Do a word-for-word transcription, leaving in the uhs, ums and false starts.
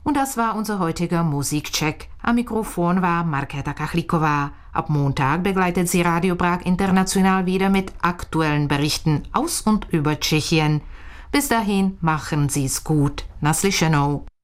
Und das war unser heutiger Musikcheck. Am Mikrofon war Markéta Kachlíková. Ab Montag begleitet sie Radio Prag International wieder mit aktuellen Berichten aus und über Tschechien. Bis dahin machen Sie's gut. Naslyšenou.